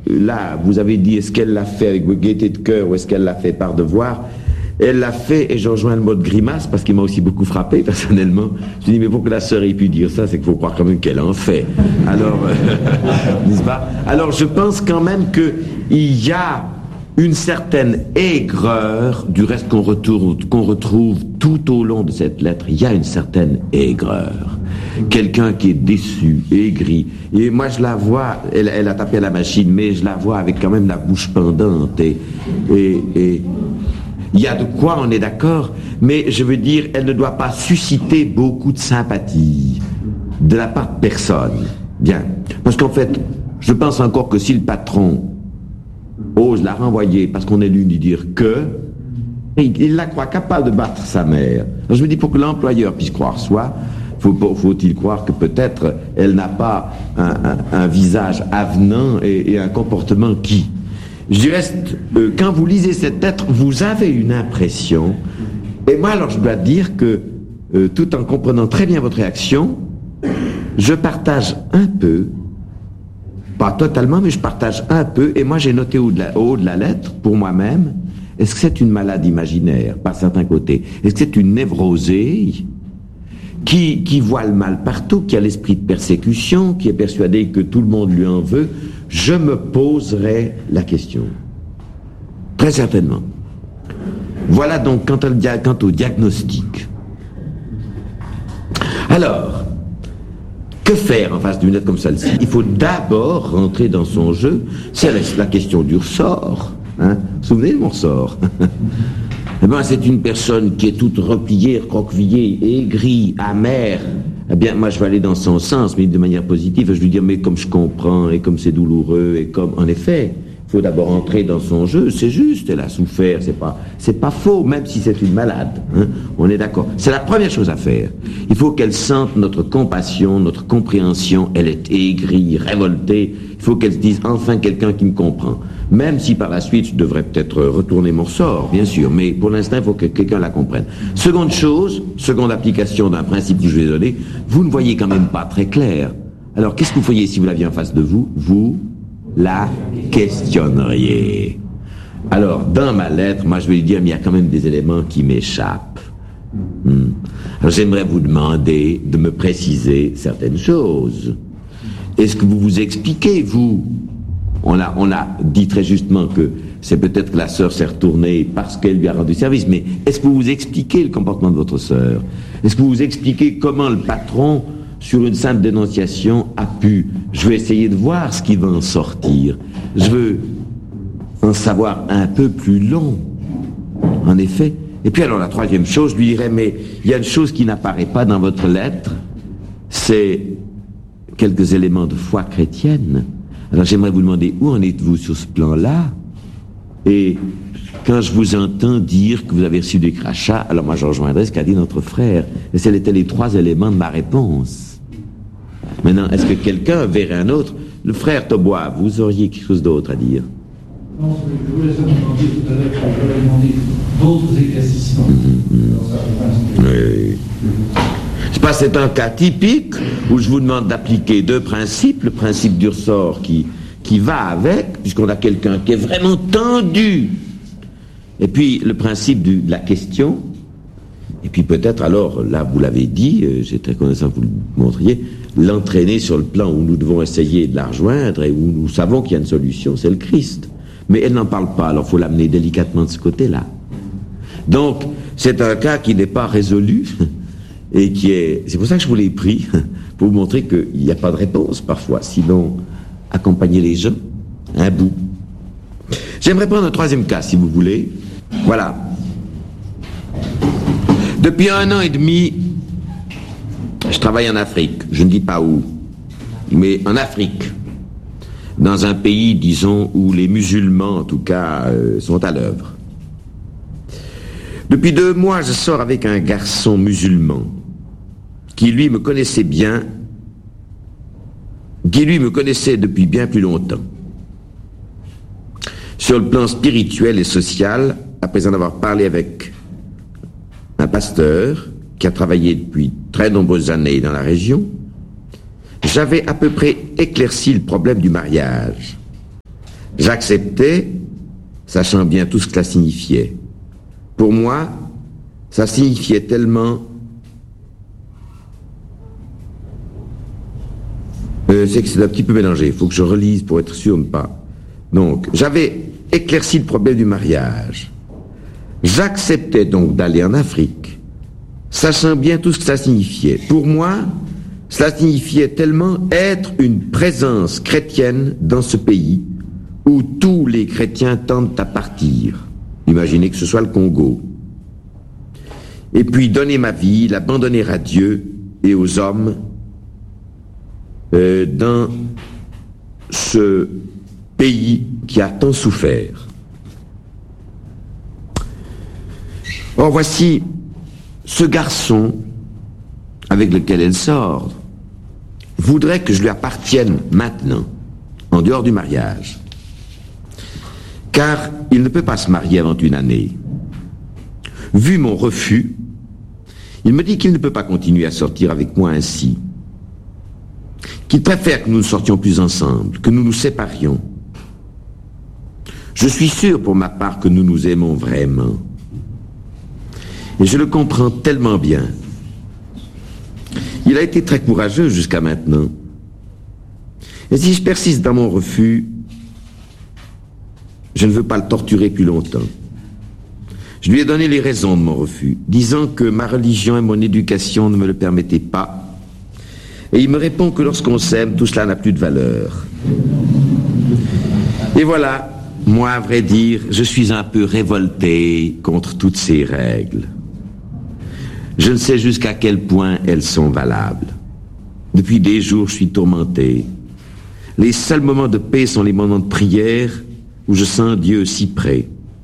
là, vous avez dit, est-ce qu'elle l'a fait avec gaieté de cœur ou est-ce qu'elle l'a fait par devoir? Elle l'a fait, et je rejoins le mot de grimace, parce qu'il m'a aussi beaucoup frappé, personnellement. Je me dis, mais pour que la sœur ait pu dire ça, c'est qu'il faut croire quand même qu'elle en fait. Alors, n'est-ce pas? Alors, je pense quand même qu'il y a une certaine aigreur, du reste qu'on retrouve tout au long de cette lettre, il y a une certaine aigreur. Quelqu'un qui est déçu, aigri. Et moi, je la vois, elle a tapé à la machine, mais je la vois avec quand même la bouche pendante, et il y a de quoi, on est d'accord, mais je veux dire, elle ne doit pas susciter beaucoup de sympathie de la part de personne. Bien. Parce qu'en fait, je pense encore que si le patron ose la renvoyer parce qu'on est lui lui dire que, il la croit capable de battre sa mère. Alors je me dis, pour que l'employeur puisse croire soi, faut-il croire que peut-être elle n'a pas un visage avenant et un comportement qui. Je reste, quand vous lisez cette lettre, vous avez une impression, et moi alors je dois dire que, tout en comprenant très bien votre réaction, je partage un peu, pas totalement, mais je partage un peu, et moi j'ai noté au haut de la lettre, pour moi-même, est-ce que c'est une malade imaginaire, par certains côtés? Est-ce que c'est une névrosée qui voit le mal partout, qui a l'esprit de persécution, qui est persuadé que tout le monde lui en veut? Je me poserai la question. Très certainement. Voilà donc quant au diagnostic. Alors, que faire en face d'une lettre comme celle-ci? Il faut d'abord rentrer dans son jeu. C'est la question du ressort. Hein? Vous vous souvenez de mon ressort? Eh bien, c'est une personne qui est toute repliée, recroquevillée, aigrie, amère. Eh bien, moi, je vais aller dans son sens, mais de manière positive. Je lui dire, mais comme je comprends, et comme c'est douloureux, et comme, en effet, il faut d'abord entrer dans son jeu. C'est juste, elle a souffert, c'est pas faux, même si c'est une malade. Hein, on est d'accord. C'est la première chose à faire. Il faut qu'elle sente notre compassion, notre compréhension. Elle est aigrie, révoltée. Il faut qu'elle se dise, enfin, quelqu'un qui me comprend. Même si par la suite, je devrais peut-être retourner mon sort, bien sûr, mais pour l'instant, il faut que quelqu'un la comprenne. Seconde chose, seconde application d'un principe que je vais donner, vous ne voyez quand même pas très clair. Alors, qu'est-ce que vous voyez si vous l'aviez en face de vous? Vous la questionneriez. Alors, dans ma lettre, moi, je vais lui dire, mais il y a quand même des éléments qui m'échappent. Alors, j'aimerais vous demander de me préciser certaines choses. Est-ce que vous vous expliquez, vous? On a dit très justement que c'est peut-être que la sœur s'est retournée parce qu'elle lui a rendu service, mais est-ce que vous vous expliquez le comportement de votre sœur? Est-ce que vous vous expliquez comment le patron, sur une simple dénonciation, a pu? Je vais essayer de voir ce qui va en sortir. Je veux en savoir un peu plus long, en effet. Et puis alors la troisième chose, je lui dirais, mais il y a une chose qui n'apparaît pas dans votre lettre, c'est quelques éléments de foi chrétienne. Alors j'aimerais vous demander, où en êtes-vous sur ce plan-là? Et quand je vous entends dire que vous avez reçu des crachats, alors moi je rejoindrai ce qu'a dit notre frère. Et ce étaient les trois éléments de ma réponse. Maintenant, est-ce que quelqu'un verrait un autre? Le frère Tobois, vous auriez quelque chose d'autre à dire? Non, je voulais simplement dire tout à l'heure que j'avais demandé d'autres éclaircissements. Oui. C'est un cas typique où je vous demande d'appliquer deux principes, le principe du ressort qui va avec, puisqu'on a quelqu'un qui est vraiment tendu, et puis le principe de la question, et puis peut-être alors, là vous l'avez dit, j'ai très connaissant que vous le montriez, l'entraîner sur le plan où nous devons essayer de la rejoindre et où nous savons qu'il y a une solution, c'est le Christ. Mais elle n'en parle pas, alors il faut l'amener délicatement de ce côté-là. Donc, c'est un cas qui n'est pas résolu, et qui est... C'est pour ça que je vous l'ai pris, pour vous montrer qu'il n'y a pas de réponse parfois, sinon accompagner les gens un bout. J'aimerais prendre un troisième cas, si vous voulez. Voilà. Depuis 1 an et demi, je travaille en Afrique, je ne dis pas où, mais en Afrique, dans un pays, disons, où les musulmans, en tout cas, sont à l'œuvre. Depuis 2 mois, je sors avec un garçon musulman qui, lui, me connaissait bien, qui, lui, me connaissait depuis bien plus longtemps. Sur le plan spirituel et social, après en avoir parlé avec un pasteur qui a travaillé depuis très nombreuses années dans la région, j'avais à peu près éclairci le problème du mariage. J'acceptais, sachant bien tout ce que ça signifiait. Pour moi, ça signifiait tellement... c'est que c'est un petit peu mélangé, il faut que je relise pour être sûr de ne pas... Donc, j'avais éclairci le problème du mariage. J'acceptais donc d'aller en Afrique, sachant bien tout ce que ça signifiait. Pour moi, cela signifiait tellement être une présence chrétienne dans ce pays où tous les chrétiens tendent à partir. Imaginez que ce soit le Congo. Et puis donner ma vie, l'abandonner à Dieu et aux hommes dans ce pays qui a tant souffert. Or voici ce garçon avec lequel elle sort voudrait que je lui appartienne maintenant, en dehors du mariage. Car il ne peut pas se marier avant une année. Vu mon refus, il me dit qu'il ne peut pas continuer à sortir avec moi ainsi, qu'il préfère que nous ne sortions plus ensemble, que nous nous séparions. Je suis sûr pour ma part que nous nous aimons vraiment. Et je le comprends tellement bien. Il a été très courageux jusqu'à maintenant. Et si je persiste dans mon refus, je ne veux pas le torturer plus longtemps. Je lui ai donné les raisons de mon refus, disant que ma religion et mon éducation ne me le permettaient pas. Et il me répond que lorsqu'on s'aime, tout cela n'a plus de valeur. Et voilà, moi, à vrai dire, je suis un peu révolté contre toutes ces règles. Je ne sais jusqu'à quel point elles sont valables. Depuis des jours, je suis tourmenté. Les seuls moments de paix sont les moments de prière où je sens Dieu si près.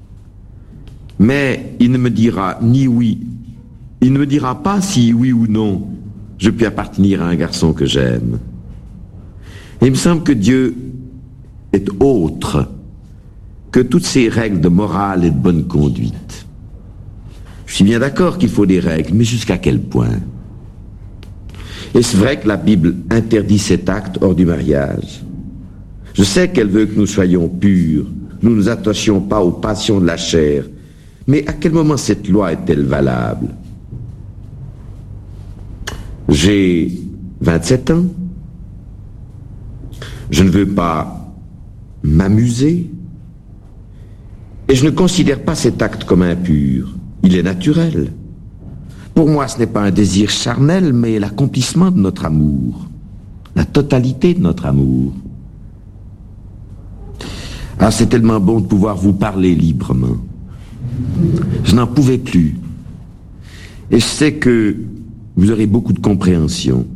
Mais il ne me dira ni oui, il ne me dira pas si oui ou non je puis appartenir à un garçon que j'aime. Et il me semble que Dieu est autre que toutes ces règles de morale et de bonne conduite. Je suis bien d'accord qu'il faut des règles, mais jusqu'à quel point? Est-ce vrai que la Bible interdit cet acte hors du mariage? Je sais qu'elle veut que nous soyons purs, nous ne nous attachions pas aux passions de la chair, mais à quel moment cette loi est-elle valable? J'ai 27 ans. Je ne veux pas m'amuser. Et je ne considère pas cet acte comme impur. Il est naturel. Pour moi, ce n'est pas un désir charnel, mais l'accomplissement de notre amour. La totalité de notre amour. Ah, c'est tellement bon de pouvoir vous parler librement. Je n'en pouvais plus. Et je sais que vous aurez beaucoup de compréhension.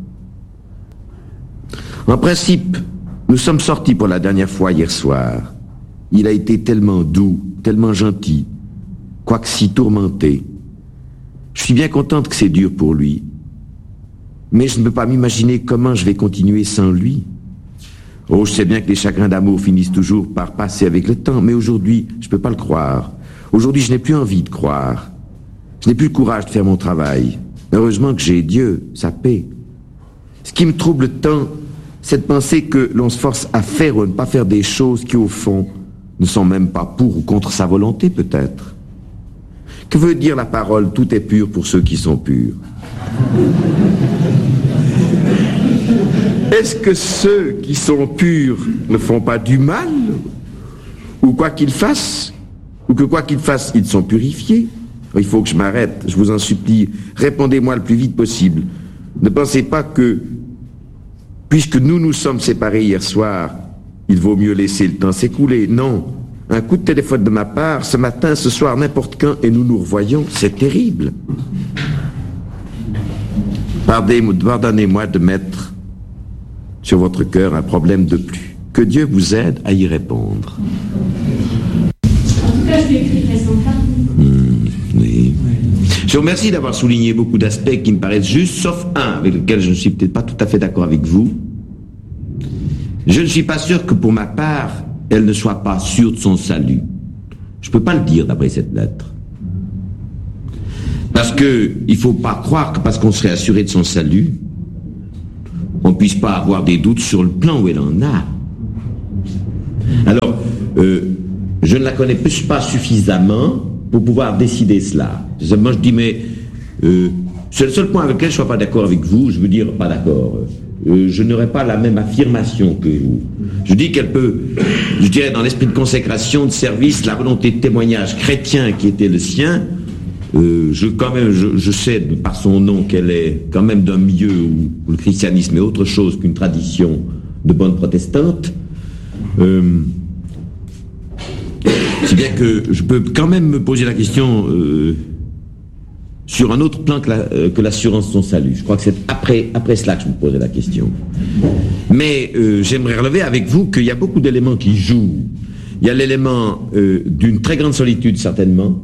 En principe, nous sommes sortis pour la dernière fois hier soir. Il a été tellement doux, tellement gentil, quoique si tourmenté. Je suis bien contente que c'est dur pour lui. Mais je ne peux pas m'imaginer comment je vais continuer sans lui. Oh, je sais bien que les chagrins d'amour finissent toujours par passer avec le temps, mais aujourd'hui, je ne peux pas le croire. Aujourd'hui, je n'ai plus envie de croire. Je n'ai plus le courage de faire mon travail. Heureusement que j'ai Dieu, sa paix. Ce qui me trouble tant, c'est de penser que l'on se force à faire ou à ne pas faire des choses qui, au fond, ne sont même pas pour ou contre sa volonté, peut-être. Que veut dire la parole « tout est pur pour ceux qui sont purs » ? Est-ce que ceux qui sont purs ne font pas du mal? Ou quoi qu'ils fassent? Ou que quoi qu'ils fassent, ils sont purifiés? Il faut que je m'arrête, je vous en supplie. Répondez-moi le plus vite possible. Ne pensez pas que, puisque nous nous sommes séparés hier soir, il vaut mieux laisser le temps s'écouler. Non. Un coup de téléphone de ma part, ce matin, ce soir, n'importe quand, et nous nous revoyons, c'est terrible. Pardonnez-moi de mettre sur votre cœur un problème de plus. Que Dieu vous aide à y répondre. En tout cas, je lui écrirai sans fin. Oui. Je vous remercie d'avoir souligné beaucoup d'aspects qui me paraissent justes, sauf un avec lequel je ne suis peut-être pas tout à fait d'accord avec vous. Je ne suis pas sûr que pour ma part, elle ne soit pas sûre de son salut. Je ne peux pas le dire d'après cette lettre. Parce que il ne faut pas croire que parce qu'on serait assuré de son salut, on ne puisse pas avoir des doutes sur le plan où elle en a. Alors, je ne la connais pas suffisamment pour pouvoir décider cela. Moi je dis, mais c'est le seul point avec lequel je ne sois pas d'accord avec vous, je veux dire pas d'accord. Je n'aurai pas la même affirmation que vous. Je dis qu'elle peut, je dirais dans l'esprit de consécration, de service, la volonté de témoignage chrétien qui était le sien, je sais par son nom qu'elle est quand même d'un milieu où le christianisme est autre chose qu'une tradition de bonne protestante. Si bien que je peux quand même me poser la question sur un autre plan que l'assurance de son salut. Je crois que c'est après cela que je me poserai la question. Mais j'aimerais relever avec vous qu'il y a beaucoup d'éléments qui jouent. Il y a l'élément d'une très grande solitude, certainement.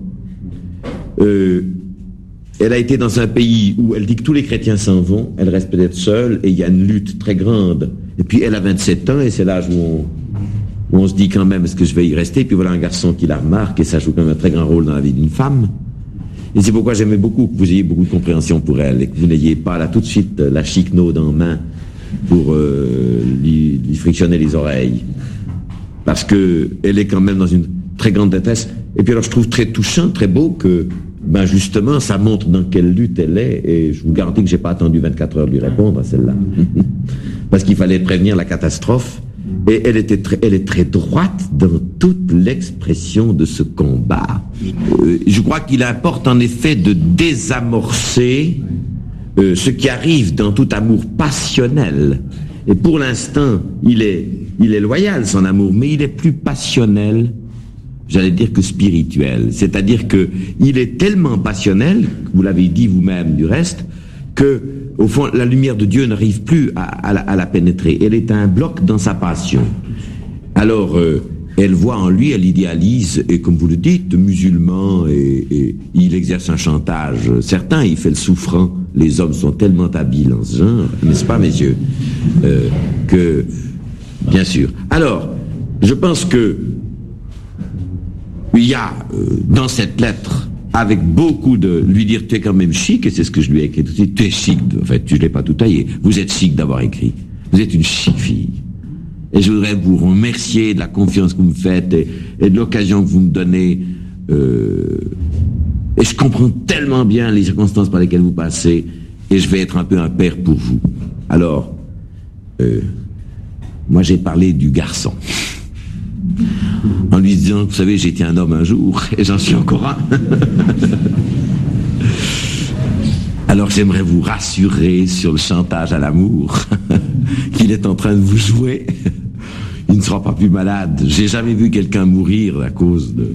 Elle a été dans un pays où elle dit que tous les chrétiens s'en vont, elle reste peut-être seule, et il y a une lutte très grande. Et puis elle a 27 ans, et c'est l'âge où on se dit quand même, est-ce que je vais y rester? Et puis voilà un garçon qui la remarque, et ça joue quand même un très grand rôle dans la vie d'une femme. Et c'est pourquoi j'aimais beaucoup que vous ayez beaucoup de compréhension pour elle, et que vous n'ayez pas là tout de suite la chiquenaude en main pour lui frictionner les oreilles. Parce que elle est quand même dans une très grande détresse. Et puis alors je trouve très touchant, très beau que justement ça montre dans quelle lutte elle est, et je vous garantis que j'ai pas attendu 24 heures de lui répondre à celle-là. Parce qu'il fallait prévenir la catastrophe, et elle est très droite dans toute l'expression de ce combat. Je crois qu'il importe en effet de désamorcer ce qui arrive dans tout amour passionnel. Et pour l'instant, il est loyal son amour, mais il est plus passionnel, j'allais dire, que spirituel. C'est-à-dire que il est tellement passionnel, vous l'avez dit vous-même du reste, que au fond la lumière de Dieu n'arrive plus à la pénétrer. Elle est un bloc dans sa passion. Alors elle voit en lui, elle idéalise, et comme vous le dites, musulman, et il exerce un chantage certain, il fait le souffrant. Les hommes sont tellement habiles en ce genre, n'est-ce pas, messieurs, que, bien sûr. Alors, je pense que il y a dans cette lettre, avec beaucoup de lui dire, tu es quand même chic, et c'est ce que je lui ai écrit tout de suite, tu es chic, en fait, je ne l'ai pas tout taillé, vous êtes chic d'avoir écrit, vous êtes une chic fille. Et je voudrais vous remercier de la confiance que vous me faites et de l'occasion que vous me donnez. Et je comprends tellement bien les circonstances par lesquelles vous passez, et je vais être un peu un père pour vous. Alors, moi j'ai parlé du garçon, en lui disant, vous savez, j'ai été un homme un jour, et j'en suis encore un. Alors j'aimerais vous rassurer sur le chantage à l'amour qu'il est en train de vous jouer. Il ne sera pas plus malade. J'ai jamais vu quelqu'un mourir à cause de...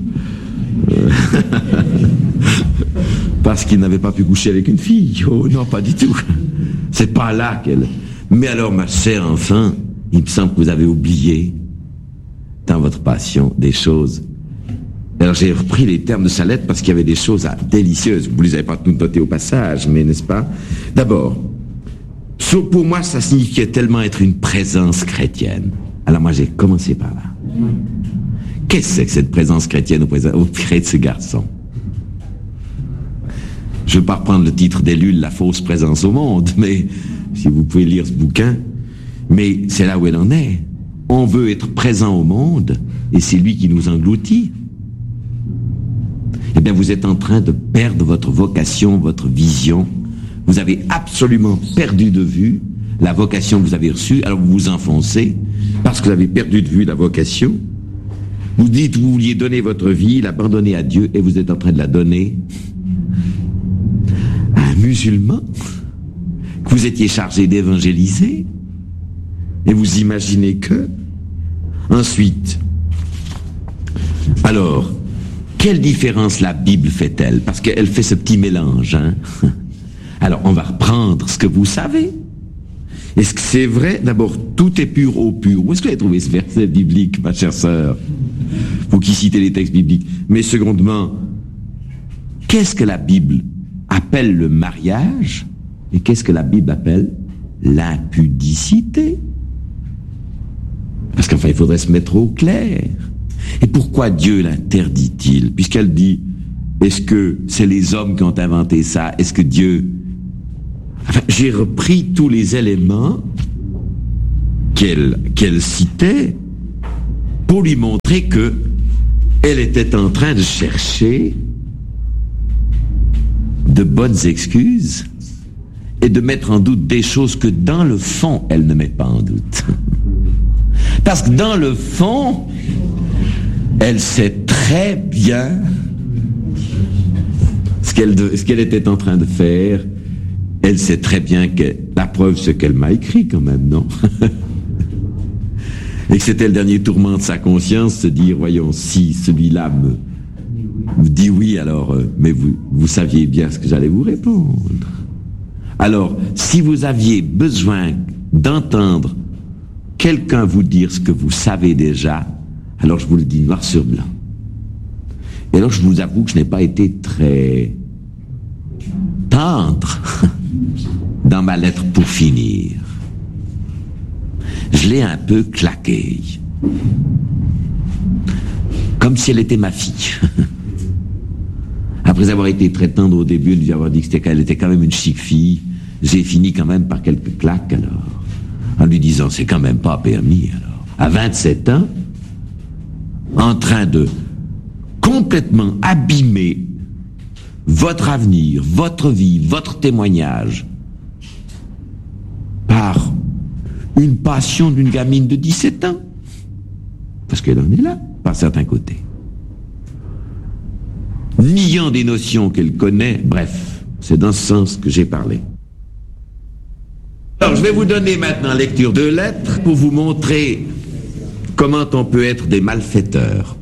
parce qu'il n'avait pas pu coucher avec une fille. Oh non, pas du tout. C'est pas là qu'elle... Mais alors, ma chère enfant, il me semble que vous avez oublié, dans votre passion, des choses. Alors j'ai repris les termes de sa lettre parce qu'il y avait des choses délicieuses. Vous ne les avez pas toutes notées au passage, mais n'est-ce pas? D'abord, pour moi, ça signifiait tellement être une présence chrétienne. Alors moi, j'ai commencé par là. Qu'est-ce que c'est que cette présence chrétienne auprès de ce garçon? Je ne veux pas reprendre le titre d'Ellul, la fausse présence au monde, mais si vous pouvez lire ce bouquin, mais c'est là où elle en est. On veut être présent au monde, et c'est lui qui nous engloutit. Eh bien, vous êtes en train de perdre votre vocation, votre vision. Vous avez absolument perdu de vue la vocation que vous avez reçue, alors vous vous enfoncez, parce que vous avez perdu de vue la vocation. Vous dites que vous vouliez donner votre vie, l'abandonner à Dieu, et vous êtes en train de la donner à un musulman que vous étiez chargé d'évangéliser. Et vous imaginez que... Ensuite, alors, quelle différence la Bible fait-elle? Parce qu'elle fait ce petit mélange, hein? Alors, on va reprendre ce que vous savez. Est-ce que c'est vrai? D'abord, tout est pur au pur. Où est-ce que vous avez trouvé ce verset biblique, ma chère sœur? Vous qui citez les textes bibliques. Mais secondement, qu'est-ce que la Bible appelle le mariage? Et qu'est-ce que la Bible appelle l'impudicité? Parce qu'enfin, il faudrait se mettre au clair. Et pourquoi Dieu l'interdit-il? Puisqu'elle dit, est-ce que c'est les hommes qui ont inventé ça? Est-ce que Dieu... Enfin, j'ai repris tous les éléments qu'elle citait pour lui montrer que elle était en train de chercher de bonnes excuses et de mettre en doute des choses que dans le fond, elle ne met pas en doute. Parce que dans le fond, elle sait très bien ce qu'elle était en train de faire. Elle sait très bien que la preuve, c'est qu'elle m'a écrit quand même, non? Et que c'était le dernier tourment de sa conscience, se dire, voyons, si celui-là me dit oui, alors, mais vous saviez bien ce que j'allais vous répondre. Alors, si vous aviez besoin d'entendre quelqu'un vous dire ce que vous savez déjà, alors je vous le dis noir sur blanc. Et alors je vous avoue que je n'ai pas été très tendre dans ma lettre pour finir. Je l'ai un peu claqué. Comme si elle était ma fille. Après avoir été très tendre au début, lui avoir dit qu'elle était quand même une chic fille, j'ai fini quand même par quelques claques alors. En lui disant, c'est quand même pas permis alors. À 27 ans, en train de complètement abîmer votre avenir, votre vie, votre témoignage, par une passion d'une gamine de 17 ans. Parce qu'elle en est là, par certains côtés. Niant des notions qu'elle connaît, bref, c'est dans ce sens que j'ai parlé. Alors, je vais vous donner maintenant lecture de lettres pour vous montrer comment on peut être des malfaiteurs.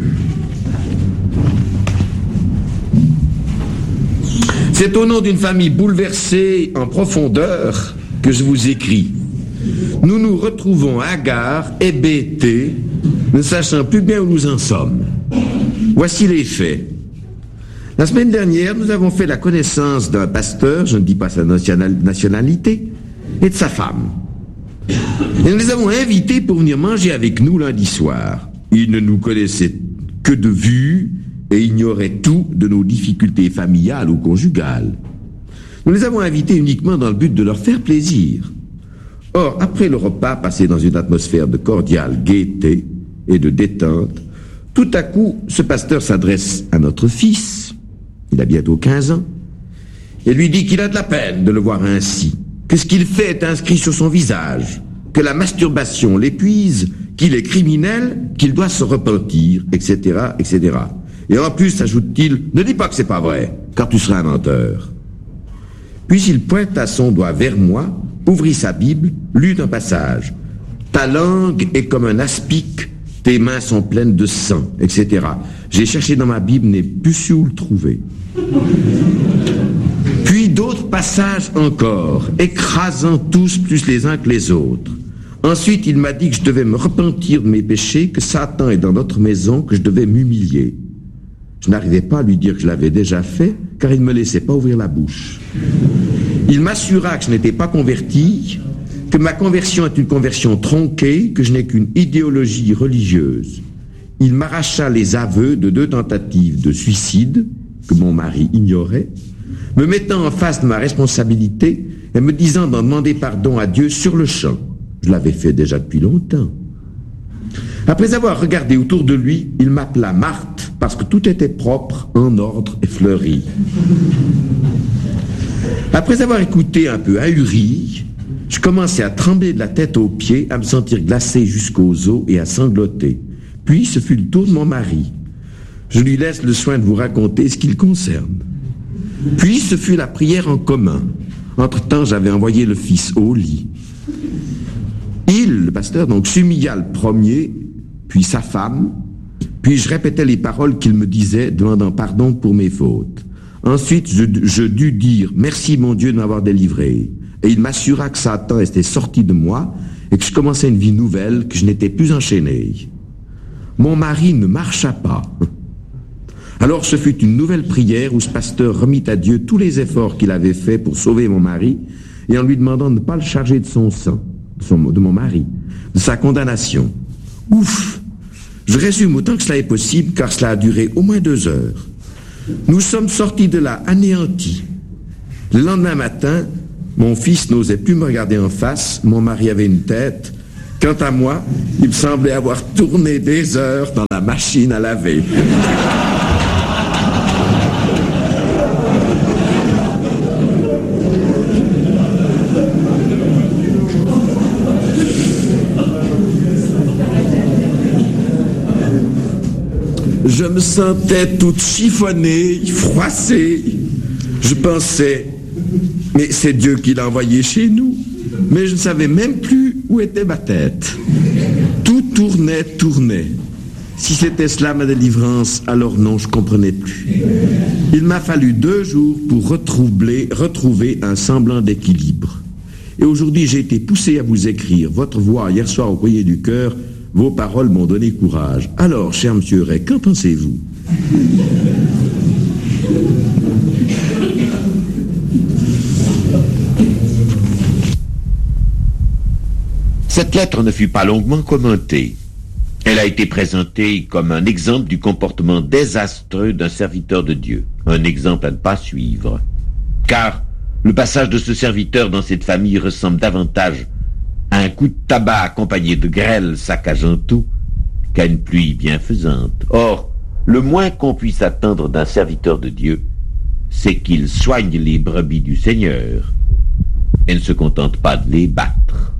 C'est au nom d'une famille bouleversée en profondeur que je vous écris. Nous nous retrouvons hagards, hébétés, ne sachant plus bien où nous en sommes. Voici les faits. La semaine dernière, nous avons fait la connaissance d'un pasteur, je ne dis pas sa nationalité, et de sa femme. Et nous les avons invités pour venir manger avec nous lundi soir. Ils ne nous connaissaient que de vue et ignoraient tout de nos difficultés familiales ou conjugales. Nous les avons invités uniquement dans le but de leur faire plaisir. Or, après le repas passé dans une atmosphère de cordiale gaieté et de détente, tout à coup, ce pasteur s'adresse à notre fils, il a bientôt 15 ans, et lui dit qu'il a de la peine de le voir ainsi, que ce qu'il fait est inscrit sur son visage, que la masturbation l'épuise, qu'il est criminel, qu'il doit se repentir, etc., etc. Et en plus, ajoute-t-il, ne dis pas que c'est pas vrai, car tu seras un menteur. Puis il pointa son doigt vers moi, ouvrit sa Bible, lut un passage. Ta langue est comme un aspic, tes mains sont pleines de sang, etc. J'ai cherché dans ma Bible, n'ai plus su où le trouver. Puis d'autres passages encore, écrasant tous plus les uns que les autres. Ensuite, il m'a dit que je devais me repentir de mes péchés, que Satan est dans notre maison, que je devais m'humilier. Je n'arrivais pas à lui dire que je l'avais déjà fait, car il ne me laissait pas ouvrir la bouche. Il m'assura que je n'étais pas converti, que ma conversion est une conversion tronquée, que je n'ai qu'une idéologie religieuse. Il m'arracha les aveux de 2 tentatives de suicide, que mon mari ignorait, me mettant en face de ma responsabilité et me disant d'en demander pardon à Dieu sur le champ. Je l'avais fait déjà depuis longtemps. Après avoir regardé autour de lui, il m'appela Marthe, parce que tout était propre, en ordre et fleuri. Après avoir écouté un peu ahuri, je commençais à trembler de la tête aux pieds, à me sentir glacé jusqu'aux os et à sangloter. Puis ce fut le tour de mon mari. Je lui laisse le soin de vous raconter ce qui le concerne. Puis ce fut la prière en commun. Entre-temps, j'avais envoyé le fils au lit. Il, le pasteur, donc, s'humilia le premier, puis sa femme, puis je répétais les paroles qu'il me disait, demandant pardon pour mes fautes. Ensuite, je dus dire « Merci, mon Dieu, de m'avoir délivré ». Et il m'assura que Satan était sorti de moi et que je commençais une vie nouvelle, que je n'étais plus enchaîné. Mon mari ne marcha pas. Alors ce fut une nouvelle prière où ce pasteur remit à Dieu tous les efforts qu'il avait faits pour sauver mon mari et en lui demandant de ne pas le charger de son sang, de mon mari, de sa condamnation. Ouf! Je résume autant que cela est possible car cela a duré au moins 2 heures. Nous sommes sortis de là anéantis. Le lendemain matin, mon fils n'osait plus me regarder en face, mon mari avait une tête, Quant à moi, il me semblait avoir tourné des heures dans la machine à laver. Je me sentais toute chiffonnée, froissée. Je pensais, mais c'est Dieu qui l'a envoyé chez nous. Mais je ne savais même plus où était ma tête. Tout tournait. Si c'était cela ma délivrance, alors non, je ne comprenais plus. Il m'a fallu 2 jours pour retrouver un semblant d'équilibre. Et aujourd'hui, j'ai été poussé à vous écrire votre voix hier soir au courrier du cœur. Vos paroles m'ont donné courage. Alors, cher monsieur Ray, qu'en pensez-vous? Cette lettre ne fut pas longuement commentée. Elle a été présentée comme un exemple du comportement désastreux d'un serviteur de Dieu, un exemple à ne pas suivre. Car le passage de ce serviteur dans cette famille ressemble davantage à un coup de tabac accompagné de grêle saccageant tout qu'à une pluie bienfaisante. Or, le moins qu'on puisse attendre d'un serviteur de Dieu, c'est qu'il soigne les brebis du Seigneur et ne se contente pas de les battre.